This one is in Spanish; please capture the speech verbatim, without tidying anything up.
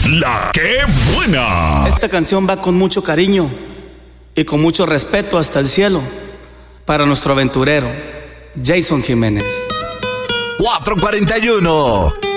La que buena. Esta canción va con mucho cariño y con mucho respeto hasta el cielo para nuestro aventurero Jason Jiménez. cuatro cuarenta y uno